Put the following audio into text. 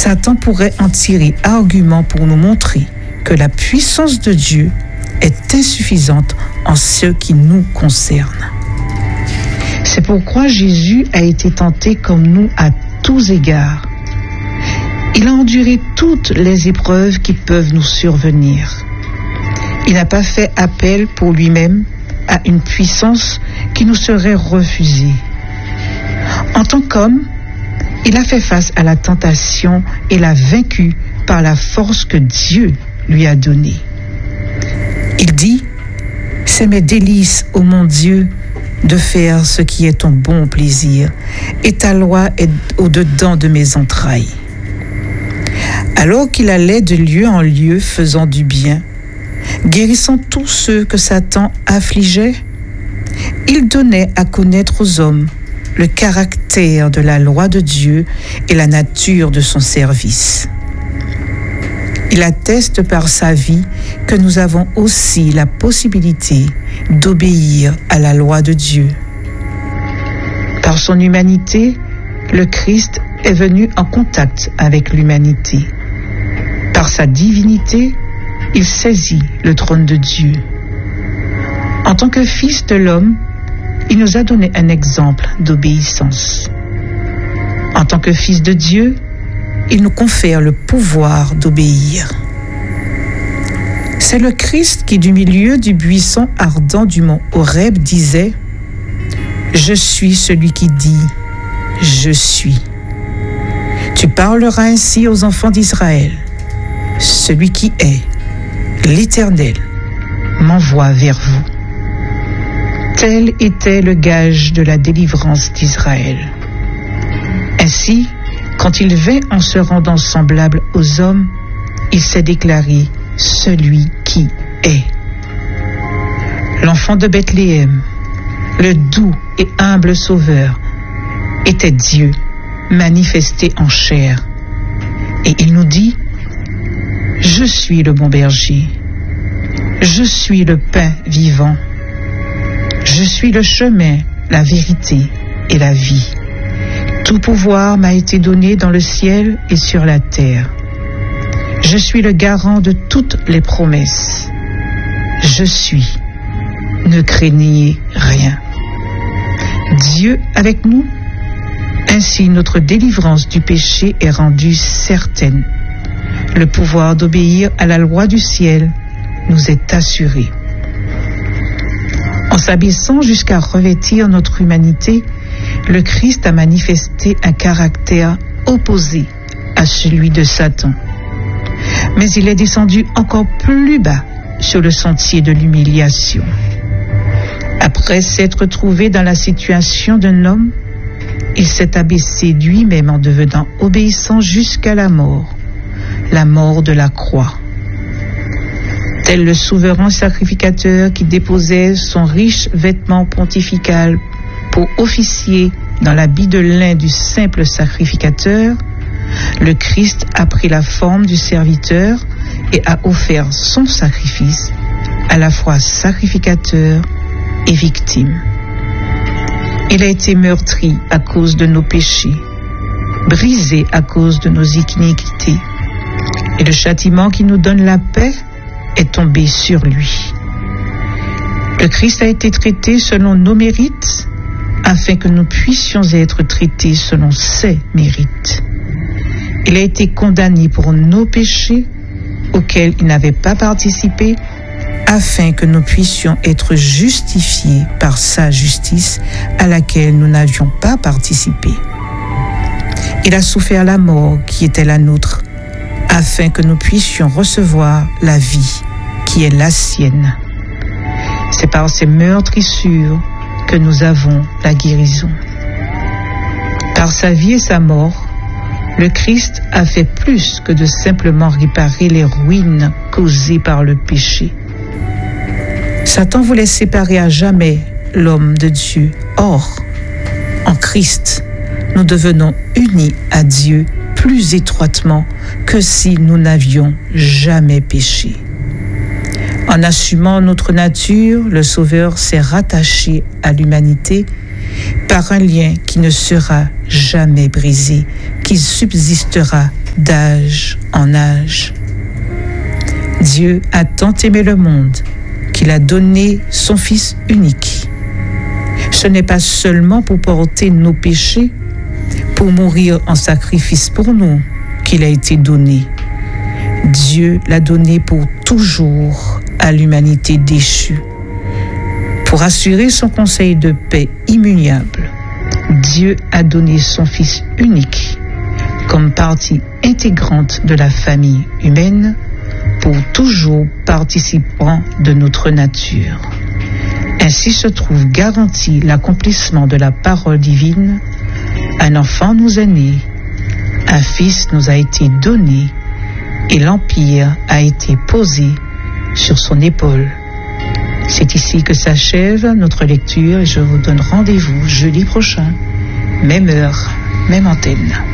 Satan pourrait en tirer argument pour nous montrer que la puissance de Dieu est insuffisante en ce qui nous concerne. C'est pourquoi Jésus a été tenté comme nous à tous égards. Il a enduré toutes les épreuves qui peuvent nous survenir. Il n'a pas fait appel pour lui-même à une puissance qui nous serait refusée. En tant qu'homme, il a fait face à la tentation et l'a vaincue par la force que Dieu lui a donnée. Il dit, « C'est mes délices, ô mon Dieu, de faire ce qui est ton bon plaisir, et ta loi est au-dedans de mes entrailles. » Alors qu'il allait de lieu en lieu faisant du bien, guérissant tous ceux que Satan affligeait, il donnait à connaître aux hommes le caractère de la loi de Dieu et la nature de son service. Il atteste par sa vie que nous avons aussi la possibilité d'obéir à la loi de Dieu. Par son humanité, le Christ est venu en contact avec l'humanité. Par sa divinité, il saisit le trône de Dieu. En tant que fils de l'homme, il nous a donné un exemple d'obéissance. En tant que fils de Dieu, il nous confère le pouvoir d'obéir. C'est le Christ qui, du milieu du buisson ardent du mont Horeb, disait « Je suis celui qui dit « Je suis ». Tu parleras ainsi aux enfants d'Israël. Celui qui est, l'Éternel, m'envoie vers vous. Tel était le gage de la délivrance d'Israël. Ainsi, quand il vint en se rendant semblable aux hommes, il s'est déclaré celui qui est. L'enfant de Bethléem, le doux et humble Sauveur, était Dieu manifesté en chair. Et il nous dit, « Je suis le bon berger, je suis le pain vivant, je suis le chemin, la vérité et la vie. Tout pouvoir m'a été donné dans le ciel et sur la terre. Je suis le garant de toutes les promesses. Je suis. Ne craignez rien. » Dieu avec nous, ainsi notre délivrance du péché est rendue certaine. Le pouvoir d'obéir à la loi du ciel nous est assuré. En s'abaissant jusqu'à revêtir notre humanité, le Christ a manifesté un caractère opposé à celui de Satan. Mais il est descendu encore plus bas sur le sentier de l'humiliation. Après s'être trouvé dans la situation d'un homme, il s'est abaissé lui-même en devenant obéissant jusqu'à la mort de la croix. Tel le souverain sacrificateur qui déposait son riche vêtement pontifical pour officier dans l'habit de lin du simple sacrificateur, le Christ a pris la forme du serviteur et a offert son sacrifice, à la fois sacrificateur et victime. Il a été meurtri à cause de nos péchés, brisé à cause de nos iniquités, et le châtiment qui nous donne la paix est tombé sur lui. Le Christ a été traité selon nos mérites, afin que nous puissions être traités selon ses mérites. Il a été condamné pour nos péchés, auxquels il n'avait pas participé, afin que nous puissions être justifiés par sa justice, à laquelle nous n'avions pas participé. Il a souffert la mort qui était la nôtre, afin que nous puissions recevoir la vie qui est la sienne. C'est par ces meurtrissures que nous avons la guérison. Par sa vie et sa mort, le Christ a fait plus que de simplement réparer les ruines causées par le péché. Satan voulait séparer à jamais l'homme de Dieu. Or, en Christ, nous devenons unis à Dieu plus étroitement que si nous n'avions jamais péché. En assumant notre nature, le Sauveur s'est rattaché à l'humanité par un lien qui ne sera jamais brisé, qui subsistera d'âge en âge. Dieu a tant aimé le monde qu'il a donné son Fils unique. Ce n'est pas seulement pour porter nos péchés, pour mourir en sacrifice pour nous qu'il a été donné. Dieu l'a donné pour toujours à l'humanité déchue. Pour assurer son conseil de paix immuable, Dieu a donné son Fils unique comme partie intégrante de la famille humaine, pour toujours participant de notre nature. Ainsi se trouve garanti l'accomplissement de la parole divine. Un enfant nous est né, un fils nous a été donné, et l'empire a été posé sur son épaule. C'est ici que s'achève notre lecture et je vous donne rendez-vous jeudi prochain, même heure, même antenne.